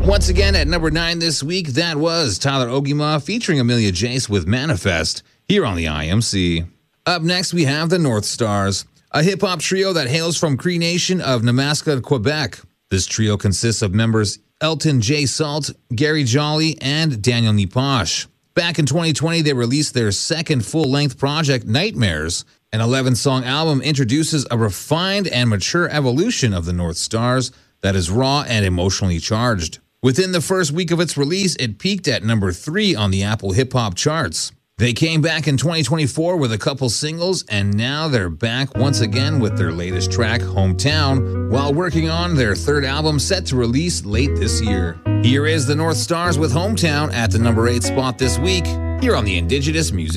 Once again, at number 9 this week, that was Tyler Ogiema featuring Amelia Jace with Manifest here on the IMC. Up next, we have the North Stars, a hip-hop trio that hails from Cree Nation of Namaska, Quebec. This trio consists of members Elton J. Salt, Gary Jolly, and Daniel Niposh. Back in 2020, they released their second full-length project, Nightmares. An 11-song album introduces a refined and mature evolution of the North Stars that is raw and emotionally charged. Within the first week of its release, it peaked at number 3 on the Apple hip-hop charts. They came back in 2024 with a couple singles, and now they're back once again with their latest track, Hometown, while working on their third album set to release late this year. Here is the North Stars with Hometown at the number 8 spot this week, here on the Indigenous Music